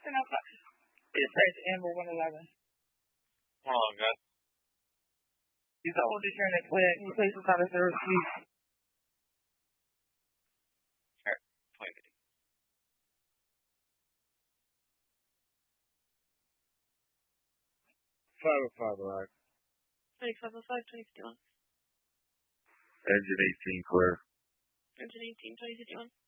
It says Amber 111. Oh, God. He's the oldest unit he plays without a third suite. Alright, play video. 505, alright. 2505, 2051. Engine 18 clear. Engine 18, 2051.